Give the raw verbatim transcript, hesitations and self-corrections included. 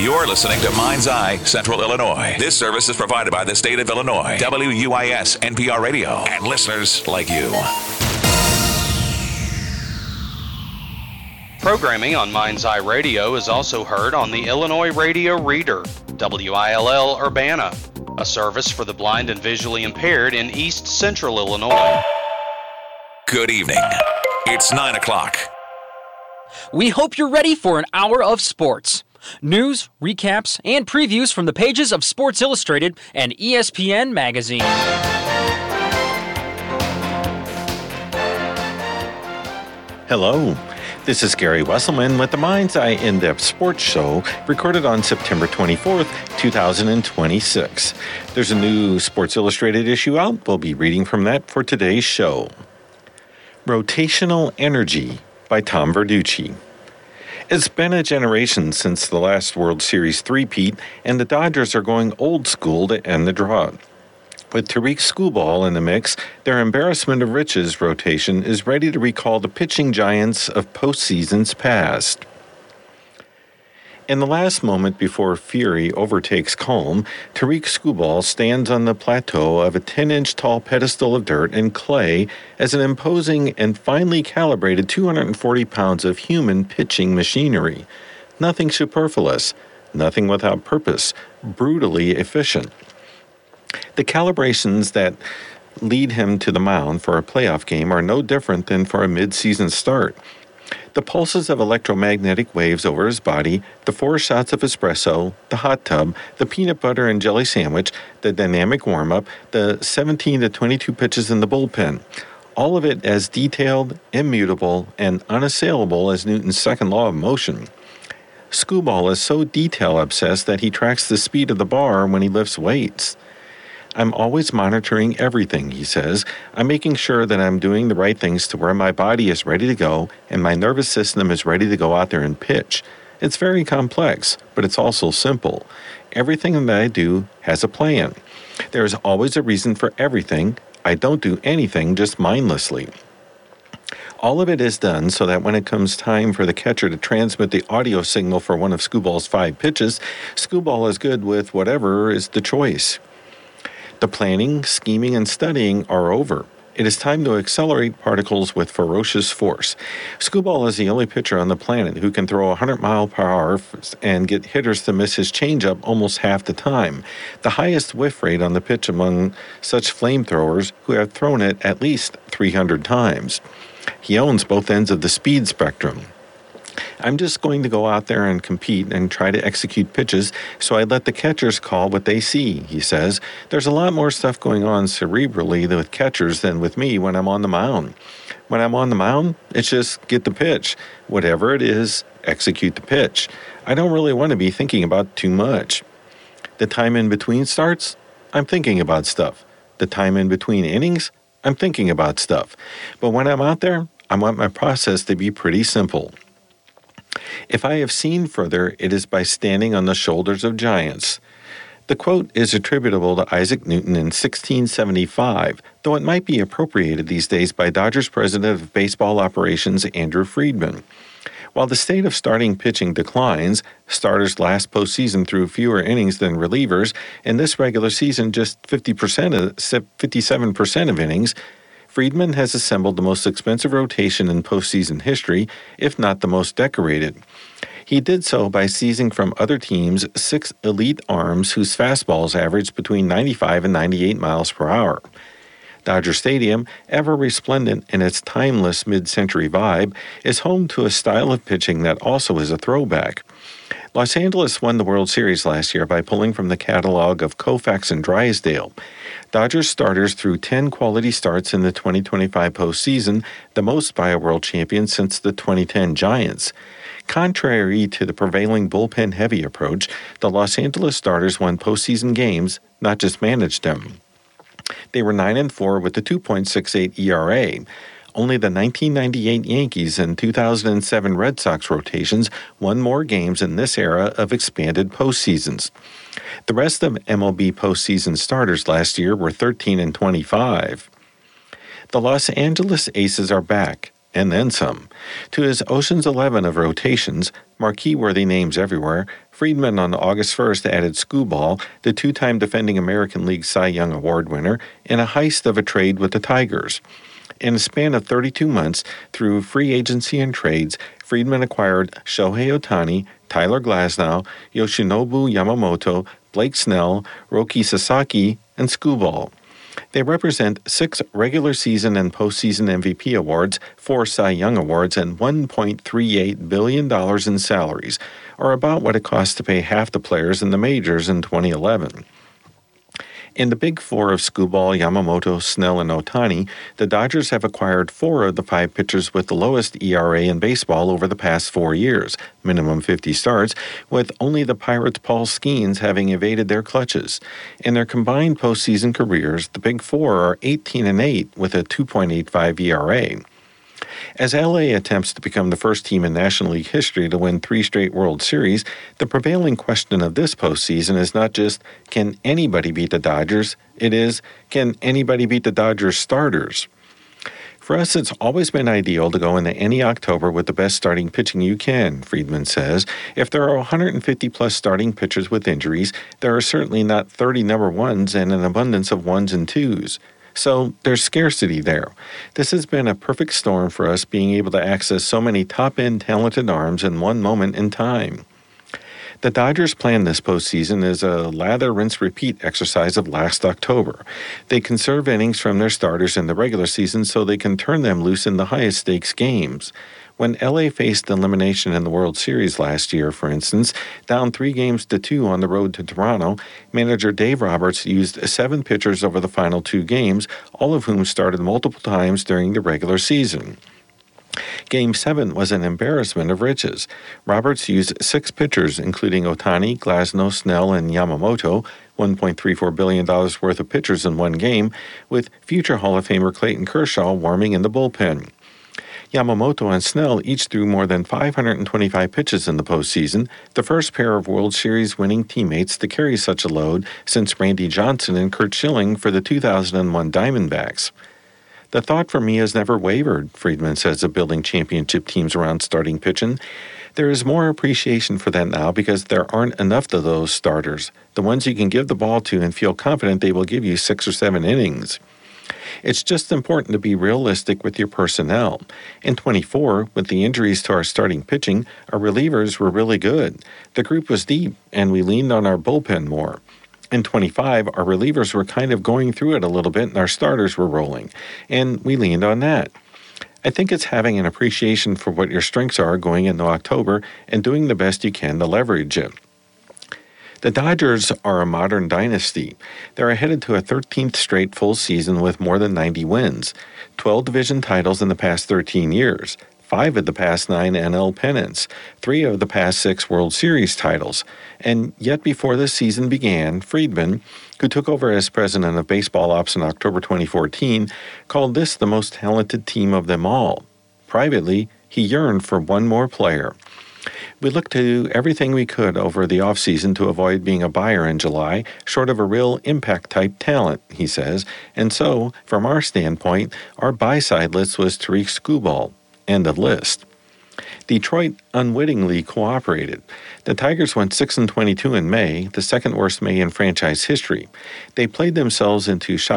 You're listening to Mind's Eye Central Illinois. This service is provided by the state of Illinois, W U I S N P R Radio, and listeners like you. Programming on Mind's Eye Radio is also heard on the Illinois Radio Reader, W I L L Urbana, a service for the blind and visually impaired in East Central Illinois. Good evening. It's nine o'clock. We hope you're ready for an hour of sports. News, recaps, and previews from the pages of Sports Illustrated and E S P N Magazine. Hello, this is Gary Wesselman with the Mind's Eye In-Depth Sports Show, recorded on September twenty-fourth, twenty twenty-six. There's a new Sports Illustrated issue out. We'll be reading from that for today's show. Rotational Energy by Tom Verducci. It's been a generation since the last World Series three-peat, and the Dodgers are going old school to end the drought. With Tarik Skubal in the mix, their embarrassment of riches rotation is ready to recall the pitching giants of postseasons past. In the last moment before fury overtakes calm, Tarik Skubal stands on the plateau of a ten-inch tall pedestal of dirt and clay as an imposing and finely calibrated two hundred forty pounds of human pitching machinery. Nothing superfluous, nothing without purpose, brutally efficient. The calibrations that lead him to the mound for a playoff game are no different than for a mid-season start. The pulses of electromagnetic waves over his body, the four shots of espresso, the hot tub, the peanut butter and jelly sandwich, the dynamic warm-up, the seventeen to twenty-two pitches in the bullpen. All of it as detailed, immutable, and unassailable as Newton's second law of motion. Skubal is so detail-obsessed that he tracks the speed of the bar when he lifts weights. I'm always monitoring everything, he says. I'm making sure that I'm doing the right things to where my body is ready to go and my nervous system is ready to go out there and pitch. It's very complex, but it's also simple. Everything that I do has a plan. There is always a reason for everything. I don't do anything just mindlessly. All of it is done so that when it comes time for the catcher to transmit the audio signal for one of Skubal's five pitches, Skubal is good with whatever is the choice. The planning, scheming, and studying are over. It is time to accelerate particles with ferocious force. Skubal is the only pitcher on the planet who can throw one hundred mile per hour and get hitters to miss his changeup almost half the time, the highest whiff rate on the pitch among such flamethrowers who have thrown it at least three hundred times. He owns both ends of the speed spectrum. I'm just going to go out there and compete and try to execute pitches, so I let the catchers call what they see, he says. There's a lot more stuff going on cerebrally with catchers than with me when I'm on the mound. When I'm on the mound, it's just get the pitch. Whatever it is, execute the pitch. I don't really want to be thinking about too much. The time in between starts, I'm thinking about stuff. The time in between innings, I'm thinking about stuff. But when I'm out there, I want my process to be pretty simple. If I have seen further, it is by standing on the shoulders of giants. The quote is attributable to Isaac Newton in sixteen seventy-five, though it might be appropriated these days by Dodgers president of baseball operations Andrew Friedman. While the state of starting pitching declines, starters last postseason threw fewer innings than relievers, and this regular season just fifty percent of, fifty-seven percent of innings, Friedman has assembled the most expensive rotation in postseason history, if not the most decorated. He did so by seizing from other teams six elite arms whose fastballs averaged between ninety-five and ninety-eight miles per hour. Dodger Stadium, ever resplendent in its timeless mid-century vibe, is home to a style of pitching that also is a throwback. Los Angeles won the World Series last year by pulling from the catalog of Koufax and Drysdale. Dodgers starters threw ten quality starts in the twenty twenty-five postseason, the most by a world champion since the twenty ten Giants. Contrary to the prevailing bullpen-heavy approach, the Los Angeles starters won postseason games, not just managed them. They were nine and four with a two point six eight E R A. Only the nineteen ninety-eight Yankees and two thousand seven Red Sox rotations won more games in this era of expanded postseasons. The rest of M L B postseason starters last year were thirteen and twenty-five. The Los Angeles Aces are back. and then some. To his Ocean's Eleven of rotations, marquee-worthy names everywhere, Friedman on August first added Skubal, the two-time defending American League Cy Young Award winner, in a heist of a trade with the Tigers. In a span of thirty-two months, through free agency and trades, Friedman acquired Shohei Ohtani, Tyler Glasnow, Yoshinobu Yamamoto, Blake Snell, Roki Sasaki, and Skubal. They represent six regular season and postseason M V P awards, four Cy Young awards, and one point three eight billion dollars in salaries, or about what it costs to pay half the players in the majors in twenty eleven. In the big four of Skubal, Yamamoto, Snell, and Ohtani, the Dodgers have acquired four of the five pitchers with the lowest E R A in baseball over the past four years, minimum fifty starts, with only the Pirates' Paul Skeens having evaded their clutches. In their combined postseason careers, the big four are eighteen and eight with a two point eight five E R A. As L A attempts to become the first team in National League history to win three straight World Series, the prevailing question of this postseason is not just, can anybody beat the Dodgers? It is, can anybody beat the Dodgers starters? For us, it's always been ideal to go into any October with the best starting pitching you can, Friedman says. If there are one hundred fifty plus starting pitchers with injuries, there are certainly not thirty number ones and an abundance of ones and twos. So there's scarcity there. This has been a perfect storm for us, being able to access so many top-end talented arms in one moment in time. The Dodgers' plan this postseason is a lather, rinse, repeat exercise of last October. They conserve innings from their starters in the regular season so they can turn them loose in the highest stakes games. When L A faced elimination in the World Series last year, for instance, down three games to two on the road to Toronto, manager Dave Roberts used seven pitchers over the final two games, all of whom started multiple times during the regular season. Game seven was an embarrassment of riches. Roberts used six pitchers, including Ohtani, Glasnow, Snell, and Yamamoto, one point three four billion dollars worth of pitchers in one game, with future Hall of Famer Clayton Kershaw warming in the bullpen. Yamamoto and Snell each threw more than five hundred twenty-five pitches in the postseason, the first pair of World Series winning teammates to carry such a load since Randy Johnson and Curt Schilling for the two thousand one Diamondbacks. The thought for me has never wavered, Friedman says of building championship teams around starting pitching. There is more appreciation for that now because there aren't enough of those starters, the ones you can give the ball to and feel confident they will give you six or seven innings. It's just important to be realistic with your personnel. In twenty-four, with the injuries to our starting pitching, our relievers were really good. The group was deep, and we leaned on our bullpen more. In twenty-five, our relievers were kind of going through it a little bit, and our starters were rolling, and we leaned on that. I think it's having an appreciation for what your strengths are going into October and doing the best you can to leverage it. The Dodgers are a modern dynasty. They're headed to a thirteenth straight full season with more than ninety wins, twelve division titles in the past thirteen years, five of the past nine N L pennants, three of the past six World Series titles. And yet before this season began, Friedman, who took over as president of baseball ops in October twenty fourteen, called this the most talented team of them all. Privately, he yearned for one more player. We looked to do everything we could over the offseason to avoid being a buyer in July, short of a real impact-type talent, he says. And so, from our standpoint, our buy-side list was Tarik Skubal. End of list. Detroit unwittingly cooperated. The Tigers went six and twenty-two in May, the second worst May in franchise history. They played themselves into